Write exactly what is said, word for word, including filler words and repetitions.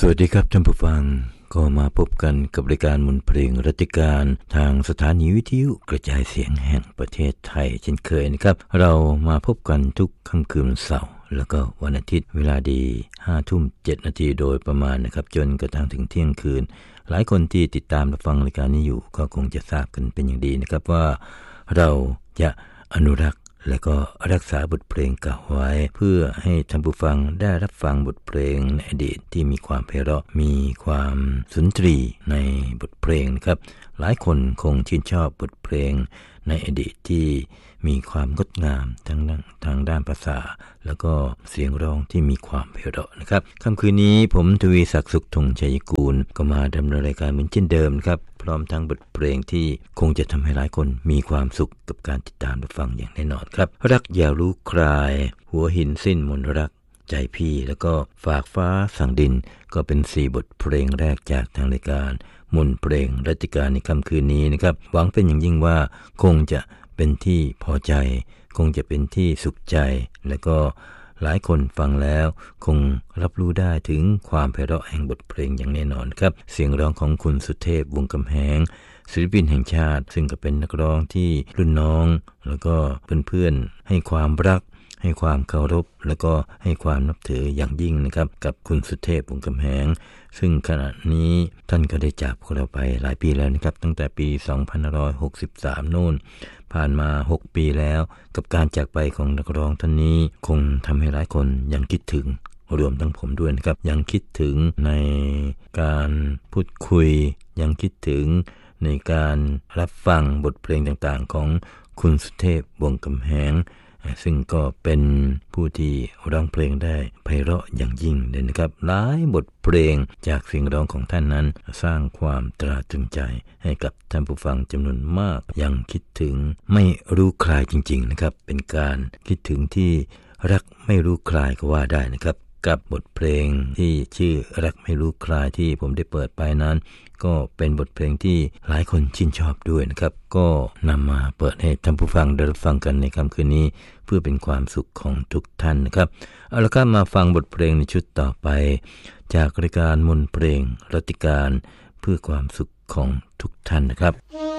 สวัสดีครับท่านผู้ฟังก็มาพบกันกับรายการมนต์เพลงรัติการทางสถานีวิทยุกระจายเสียงแห่งประเทศไทยเช่นเคยนะครับเรามาพบกันทุกค่ำคืนเสาร์แล้วก็วันอาทิตย์เวลาดีห้าทุ่มเจ็ดนาทีโดยประมาณนะครับจนกระทั่งถึงเที่ยงคืนหลายคนที่ติดตามรับฟังรายการนี้อยู่ก็คงจะทราบกันเป็นอย่างดีนะครับว่าเราจะอนุรักษ์และก็รักษาบทเพลงเก่าไว้เพื่อให้ท่านผู้ฟังได้รับฟังบทเพลงในอดีตที่มีความไพเราะมีความสุนทรีในบทเพลงนะครับหลายคนคงชื่นชอบบทเพลงในอดีตที่มีความงดงามทั้งทางด้านภาษาแล้วก็เสียงร้องที่มีความไพเราะนะครับค่ำคืนนี้ผมทวีศักดิ์สุขธงชัยกูลก็มาดำเนินรายการเหมือนเช่นเดิมครับพร้อมทั้งบทเพลงที่คงจะทำให้หลายคนมีความสุขกับการติดตามรับฟังอย่างแน่นอนครับรักอย่ารู้คลายหัวหินสิ้นมนต์รักใจพี่แล้วก็ฝากฟ้าสั่งดินก็เป็นสี่บทเพลงแรกจากทางรายการมนต์เพลงรัติการในค่ำคืนนี้นะครับหวังเป็นอย่างยิ่งว่าคงจะเป็นที่พอใจคงจะเป็นที่สุขใจและก็หลายคนฟังแล้วคงรับรู้ได้ถึงความไพเราะแห่งบทเพลงอย่างแน่นอนครับเสียงร้องของคุณสุเทพวงศ์กำแหงศิลปินแห่งชาติซึ่งก็เป็นนักร้องที่รุ่นน้องแล้วก็เพื่อนๆให้ความรักให้ความเคารพแล้วก็ให้ความนับถืออย่างยิ่งนะครับกับคุณสุเทพวงศ์กำแหงซึ่งขณะนี้ท่านก็ได้จากพวกเราไปหลายปีแล้วนะครับตั้งแต่ปีสองพันห้าร้อยหกสิบสามโน่นผ่านมาหกปีแล้วกับการจากไปของนักร้องท่านนี้คงทำให้หลายคนยังคิดถึงรวมทั้งผมด้วยนะครับยังคิดถึงในการพูดคุยยังคิดถึงในการรับฟังบทเพลงต่างๆของคุณสุเทพวงศ์กำแหงซึ่งก็เป็นผู้ที่ร้องเพลงได้ไพเราะอย่างยิ่งเลยนะครับหลายบทเพลงจากเสียงร้องของท่านนั้นสร้างความตราตรึงใจให้กับท่านผู้ฟังจำนวนมากยังคิดถึงไม่รู้คลายจริงๆนะครับเป็นการคิดถึงที่รักไม่รู้คลายก็ว่าได้นะครับกับบทเพลงที่ชื่อรักไม่รู้คลายที่ผมได้เปิดไปนั้นก็เป็นบทเพลงที่หลายคนชื่นชอบด้วยนะครับก็นำมาเปิดให้ท่านผู้ฟังได้รับฟังกันในค่ำคืนนี้เพื่อเป็นความสุขของทุกท่านนะครับเอาละครับมาฟังบทเพลงในชุดต่อไปจากรายการมนต์เพลงรัติการเพื่อความสุขของทุกท่านนะครับ